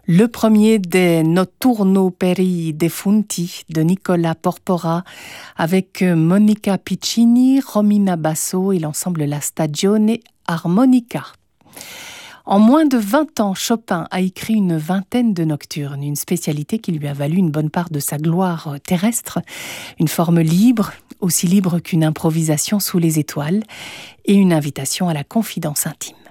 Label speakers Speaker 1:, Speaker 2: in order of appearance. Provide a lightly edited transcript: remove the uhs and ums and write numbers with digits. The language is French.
Speaker 1: Le premier des Notturno per i defunti de Nicola Porpora avec Monica Piccini, Romina Basso et l'ensemble La Stagione Armonica. En moins de 20 ans, Chopin a écrit une vingtaine de nocturnes, une spécialité qui lui a valu une bonne part de sa gloire terrestre, une forme libre, aussi libre qu'une improvisation sous les étoiles, et une invitation à la confidence intime.